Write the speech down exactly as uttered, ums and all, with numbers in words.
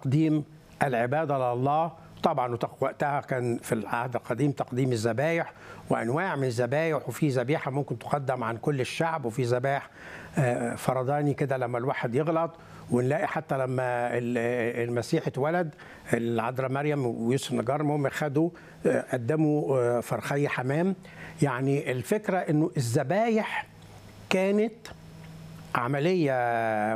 تقديم العبادة لله. طبعا وقتها كان في العهد القديم تقديم الذبائح وأنواع من الذبائح، وفي ذبيحة ممكن تقدم عن كل الشعب، وفي ذبائح فرداني كده لما الواحد يغلط. ونلاقي حتى لما المسيح اتولد العذراء مريم ويوسف النجار هم خدوا قدموا فرخي حمام. يعني الفكرة انه الذبايح كانت عملية